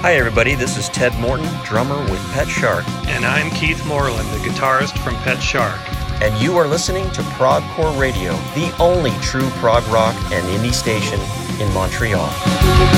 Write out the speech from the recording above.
Hi everybody, this is Ted Morton, drummer with Pet Shark. And I'm Keith Moreland, the guitarist from Pet Shark. And you are listening to Progcore Radio, the only true prog rock and indie station in Montreal.